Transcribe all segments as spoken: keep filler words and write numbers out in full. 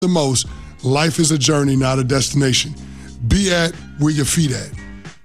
the most, life is a journey, not a destination. Be at where your feet at.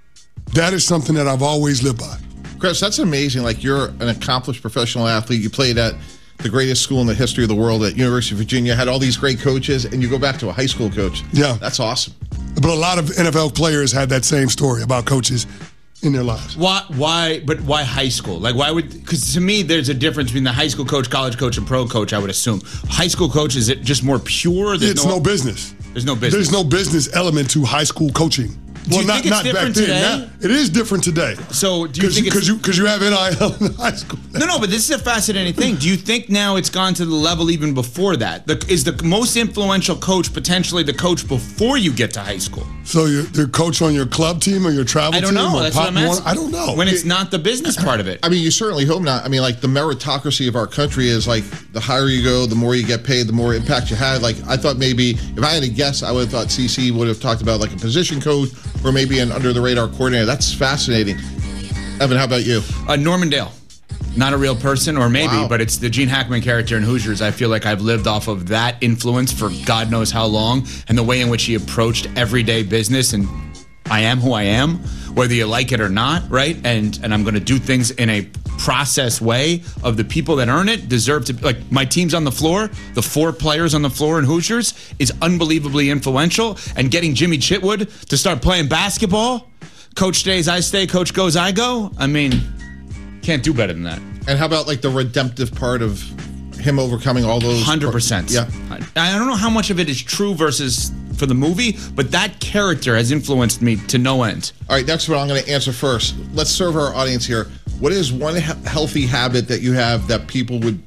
That is something that I've always lived by. Chris, that's amazing. Like, you're an accomplished professional athlete. You played at the greatest school in the history of the world at University of Virginia, had all these great coaches, and you go back to a high school coach. Yeah. That's awesome. But a lot of N F L players had that same story about coaches in their lives. Why? Why? But why high school? Like, why would? Because to me, there's a difference between the high school coach, college coach, and pro coach. I would assume high school coach, is it just more pure? There's It's no, no business. There's no business. There's no business element to high school coaching. Do well, you not think it's not back different then. today? Now, it is different today. So do you think because it's, you because you have N I L in high school? No, no, but this is a fascinating thing. Do you think now it's gone to the level even before that? The, is the most influential coach potentially the coach before you get to high school? So you're, you're coach on your club team or your travel team? I don't know. Or That's pop what I'm asking. one? I don't know. When it's not the business part of it. I mean, you certainly hope not. I mean, like, the meritocracy of our country is, like, the higher you go, the more you get paid, the more impact you had. Like, I thought maybe, if I had to guess, I would have thought C C would have talked about, like, a position coach or maybe an under-the-radar coordinator. That's fascinating. Evan, how about you? Uh, Norman Dale. Not a real person, or maybe, Wow. but it's the Gene Hackman character in Hoosiers. I feel like I've lived off of that influence for God knows how long, and the way in which he approached everyday business, and I am who I am, whether you like it or not, right? And and I'm going to do things in a process way of the people that earn it deserve to, like, my team's on the floor, the four players on the floor in Hoosiers is unbelievably influential, and getting Jimmy Chitwood to start playing basketball, coach stays, I stay, coach goes, I go, I mean, can't do better than that. And how about, like, the redemptive part of him overcoming all those? one hundred percent. Yeah. I, I don't know how much of it is true versus for the movie, but that character has influenced me to no end. All right, next one I'm going to answer first. Let's serve our audience here. What is one he- healthy habit that you have that people would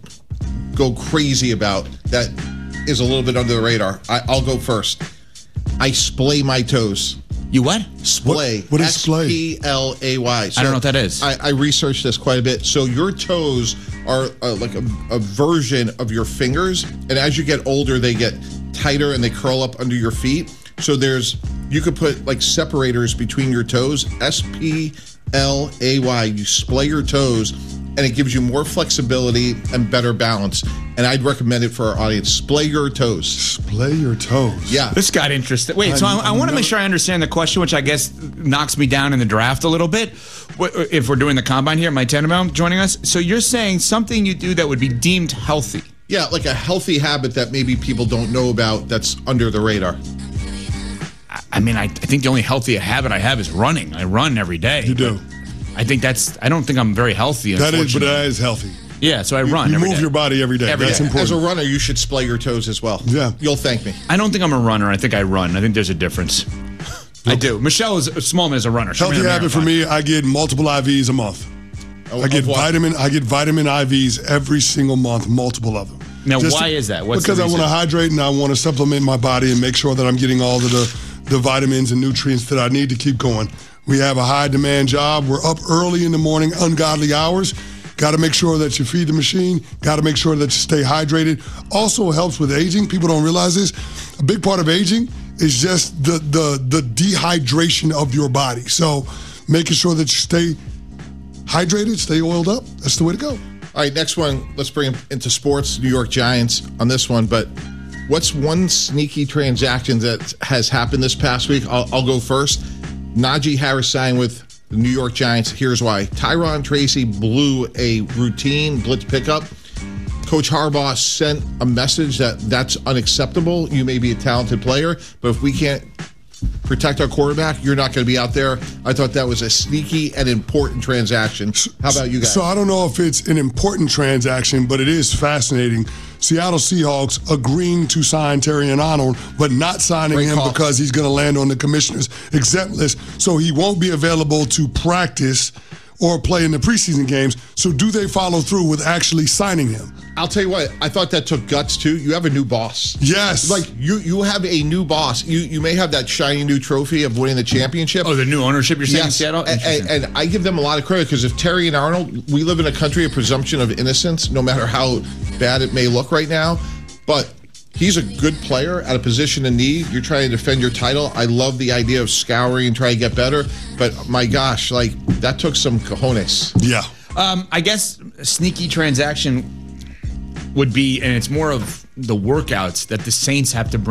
go crazy about that is a little bit under the radar? I, I'll go first. I splay my toes. You what? Splay. What- what is splay? S P L A Y. So I don't know what that is. I, I researched this quite a bit. So your toes are uh, like a, a version of your fingers, and as you get older, they get tighter and they curl up under your feet. So there's, you could put like separators between your toes. S P L A Y. You splay your toes, and it gives you more flexibility and better balance. And I'd recommend it for our audience. Splay your toes. Splay your toes. Yeah. This got interesting. Wait, so I, I want to make sure I understand the question, which I guess knocks me down in the draft a little bit. If we're doing the combine here, Mike Tannenbaum joining us. So you're saying something you do that would be deemed healthy. Yeah, like a healthy habit that maybe people don't know about that's under the radar. I mean, I, I think the only healthy habit I have is running. I run every day. You do. I think that's, I don't think I'm very healthy. That is, but unfortunately. that is healthy. Yeah, so I run You every move day. your body every day. Every That's day. important. As a runner, you should splay your toes as well. Yeah. You'll thank me. I don't think I'm a runner. I think I run. I think there's a difference. I do. Michelle is Smallman is a runner. She ran Healthy a habit for marathon. me, I get multiple I Vs a month. Of- I get of what? vitamin I get vitamin I Vs every single month, multiple of them. Now, Just why to- is that? What's because the I want to reason? hydrate and I want to supplement my body and make sure that I'm getting all of the, the vitamins and nutrients that I need to keep going. We have a high demand job. We're up early in the morning, ungodly hours. Got to make sure that you feed the machine. Got to make sure that you stay hydrated. Also helps with aging. People don't realize this. A big part of aging is just the the the dehydration of your body. So making sure that you stay hydrated, stay oiled up. That's the way to go. All right, next one. Let's bring it into sports. New York Giants on this one. But what's one sneaky transaction that has happened this past week? I'll, I'll go first. Najee Harris signed with the New York Giants. Here's why. Tyron Tracy blew a routine blitz pickup. Coach Harbaugh sent a message that that's unacceptable. You may be a talented player, but if we can't protect our quarterback, you're not going to be out there. I thought that was a sneaky and important transaction. How about you guys? So I don't know if it's an important transaction, but it is fascinating. Seattle Seahawks agreeing to sign Terrion Arnold, but not signing Great him call. because he's going to land on the commissioner's exempt list. So he won't be available to practice or play in the preseason games. So do they follow through with actually signing him? I'll tell you what, I thought that took guts too. You have a new boss. Yes. Like you you have a new boss. You you may have that shiny new trophy of winning the championship. Oh, the new ownership you're saying in Seattle? And, and, and I give them a lot of credit because if Terry and Arnold, we live in a country of presumption of innocence, no matter how bad it may look right now. But he's a good player at a position of need. You're trying to defend your title. I love the idea of scouring and trying to get better. But my gosh, like that took some cojones. Yeah. Um, I guess a sneaky transaction. would be, and it's more of the workouts that the Saints have to bring